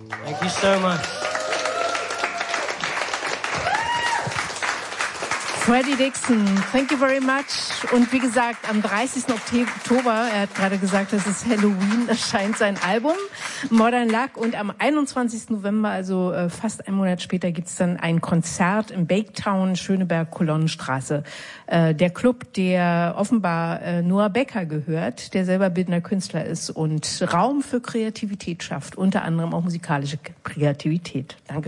Thank you so much. Freddie Dixon, thank you very much. Und wie gesagt, am 30. Oktober, er hat gerade gesagt, das ist Halloween, erscheint sein Album Modern Luck. Und am 21. November, also fast einen Monat später, gibt's dann ein Konzert im Baketown, Schöneberg-Kolonnenstraße. Der Club, der offenbar Noah Becker gehört, der selber bildender Künstler ist und Raum für Kreativität schafft, unter anderem auch musikalische Kreativität. Danke.